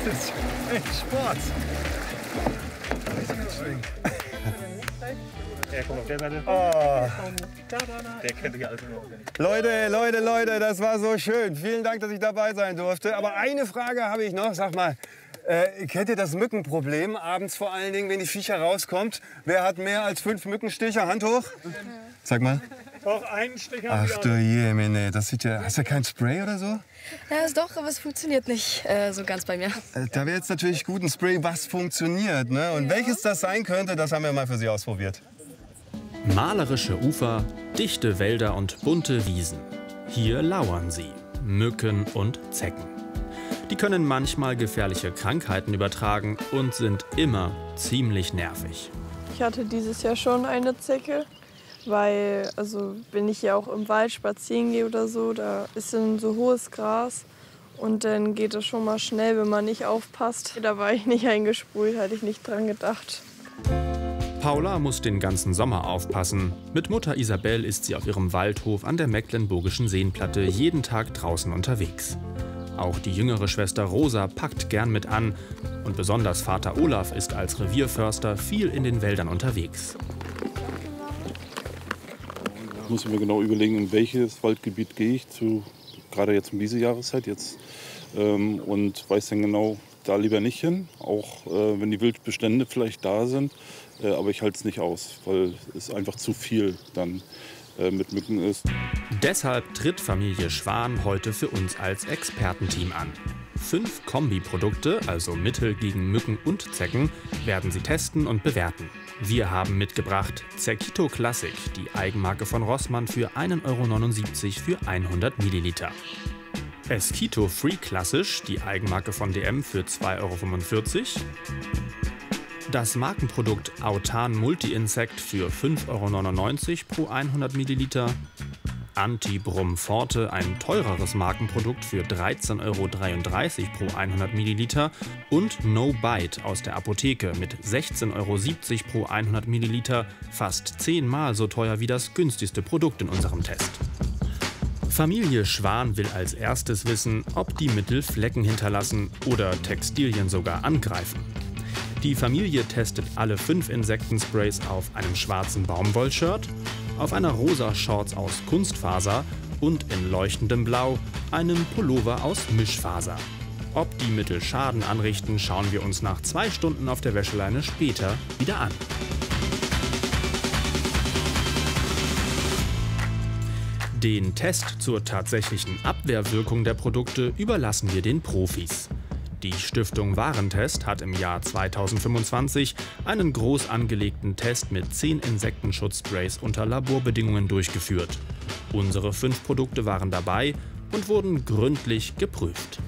ist echt Sport. Ja, komm auf der Seite. Oh. Der kennt ja alles noch. Leute, das war so schön. Vielen Dank, dass ich dabei sein durfte. Aber eine Frage habe ich noch. Sag mal, kennt ihr das Mückenproblem? Abends vor allen Dingen, wenn die Viecher rauskommt. Wer hat mehr als 5 Mückenstiche? Hand hoch. Sag mal. Doch, einen Stich haben Ach du Jemine, das sieht ja... Hast du kein Spray oder so? Ja, ist doch, aber es funktioniert nicht so ganz bei mir. Da wäre jetzt natürlich gut ein Spray, was funktioniert. Ne? Und welches das sein könnte, das haben wir mal für Sie ausprobiert. Malerische Ufer, dichte Wälder und bunte Wiesen. Hier lauern sie, Mücken und Zecken. Die können manchmal gefährliche Krankheiten übertragen und sind immer ziemlich nervig. Ich hatte dieses Jahr schon eine Zecke, weil, wenn ich ja auch im Wald spazieren gehe oder so, da ist dann so hohes Gras und dann geht es schon mal schnell, wenn man nicht aufpasst. Da war ich nicht eingesprüht, hatte ich nicht dran gedacht. Paula muss den ganzen Sommer aufpassen. Mit Mutter Isabel ist sie auf ihrem Waldhof an der Mecklenburgischen Seenplatte jeden Tag draußen unterwegs. Auch die jüngere Schwester Rosa packt gern mit an. Und besonders Vater Olaf ist als Revierförster viel in den Wäldern unterwegs. Ich muss mir genau überlegen, in welches Waldgebiet gehe ich, gerade jetzt um diese Jahreszeit jetzt. Und weiß dann genau, da lieber nicht hin, auch wenn die Wildbestände vielleicht da sind. Aber ich halte es nicht aus, weil es einfach zu viel dann mit Mücken ist. Deshalb tritt Familie Schwan heute für uns als Expertenteam an. 5 Kombiprodukte, also Mittel gegen Mücken und Zecken, werden sie testen und bewerten. Wir haben mitgebracht Cerquito Classic, die Eigenmarke von Rossmann, für 1,79 € für 100 Milliliter. Esquito Free Klassisch, die Eigenmarke von DM, für 2,45 €. Das Markenprodukt Autan Multi-Insect für 5,99 € pro 100 Milliliter. Anti-Brumm Forte, ein teureres Markenprodukt, für 13,33 € pro 100 Milliliter. Und No Bite aus der Apotheke mit 16,70 € pro 100 Milliliter, fast 10-mal so teuer wie das günstigste Produkt in unserem Test. Familie Schwan will als erstes wissen, ob die Mittel Flecken hinterlassen oder Textilien sogar angreifen. Die Familie testet alle 5 Insektensprays auf einem schwarzen Baumwollshirt, auf einer rosa Shorts aus Kunstfaser und in leuchtendem Blau einem Pullover aus Mischfaser. Ob die Mittel Schaden anrichten, schauen wir uns nach 2 Stunden auf der Wäscheleine später wieder an. Den Test zur tatsächlichen Abwehrwirkung der Produkte überlassen wir den Profis. Die Stiftung Warentest hat im Jahr 2025 einen groß angelegten Test mit 10 Insektenschutzsprays unter Laborbedingungen durchgeführt. Unsere 5 Produkte waren dabei und wurden gründlich geprüft.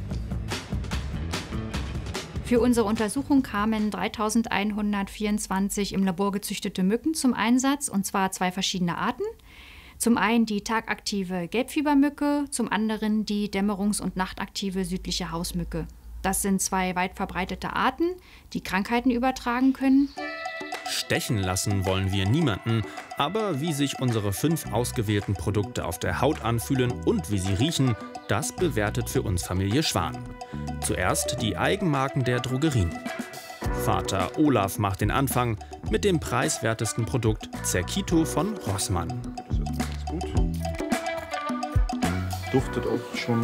Für unsere Untersuchung kamen 3124 im Labor gezüchtete Mücken zum Einsatz, und zwar 2 verschiedene Arten. Zum einen die tagaktive Gelbfiebermücke, zum anderen die dämmerungs- und nachtaktive südliche Hausmücke. Das sind 2 weit verbreitete Arten, die Krankheiten übertragen können. Stechen lassen wollen wir niemanden, aber wie sich unsere 5 ausgewählten Produkte auf der Haut anfühlen und wie sie riechen, das bewertet für uns Familie Schwan. Zuerst die Eigenmarken der Drogerien. Vater Olaf macht den Anfang mit dem preiswertesten Produkt Cerquito von Rossmann. Das ist ganz gut. Duftet auch schon